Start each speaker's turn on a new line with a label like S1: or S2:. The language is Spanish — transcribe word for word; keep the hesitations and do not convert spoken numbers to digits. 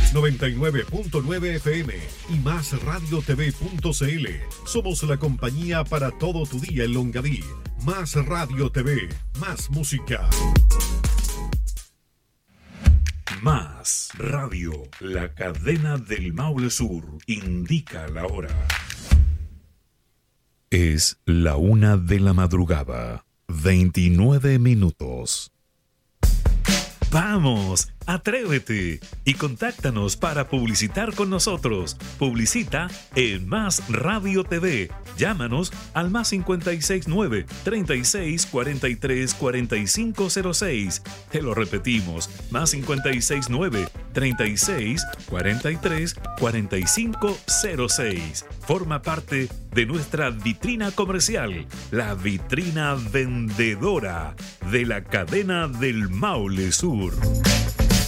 S1: noventa y nueve punto nueve F M y más radio t v punto c l. Somos la compañía para todo tu día en Longaví. Más Radio T V, más música.
S2: Más Radio, la cadena del Maule Sur, indica la hora. Es la una de la madrugada, veintinueve minutos. ¡Vamos! ¡Atrévete! Y contáctanos para publicitar con nosotros. Publicita en Más Radio T V. Llámanos al más cinco seis nueve, treinta y seis, cuarenta y tres, cuarenta y cinco cero seis. Te lo repetimos, más cinco seis nueve, treinta y seis, cuarenta y tres, cuarenta y cinco cero seis. Forma parte de nuestra vitrina comercial, la vitrina vendedora de la cadena del Maule Sur.